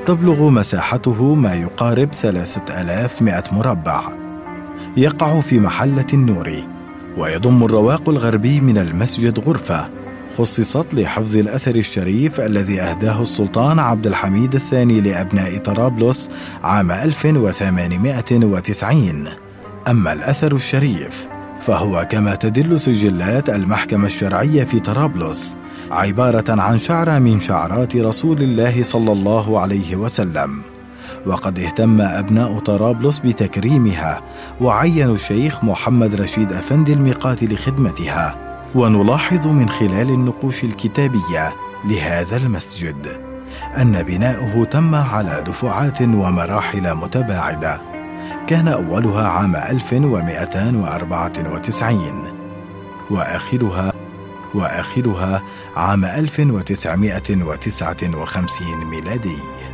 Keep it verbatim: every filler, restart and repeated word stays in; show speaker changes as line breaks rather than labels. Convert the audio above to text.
تبلغ مساحته ما يقارب ثلاثة آلاف ومئة مربع. يقع في محلة النوري، ويضم الرواق الغربي من المسجد غرفة خصصت لحفظ الأثر الشريف الذي أهداه السلطان عبد الحميد الثاني لأبناء طرابلس عام ألف وثمانمائة وتسعين. أما الأثر الشريف فهو كما تدل سجلات المحكمة الشرعية في طرابلس عبارة عن شعرة من شعرات رسول الله صلى الله عليه وسلم، وقد اهتم أبناء طرابلس بتكريمها وعينوا الشيخ محمد رشيد أفندي الميقات لخدمتها. ونلاحظ من خلال النقوش الكتابية لهذا المسجد أن بناؤه تم على دفعات ومراحل متباعدة، كان أولها عام ألف ومئتين وأربعة وتسعين وآخرها وآخرها عام ألف وتسعمائة وتسعة وخمسين ميلادي.